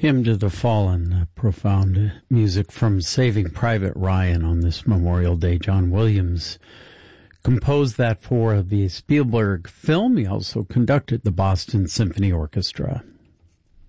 Hymn to the Fallen, profound music from Saving Private Ryan on this Memorial Day. John Williams composed that for the Spielberg film. He also conducted the Boston Symphony Orchestra.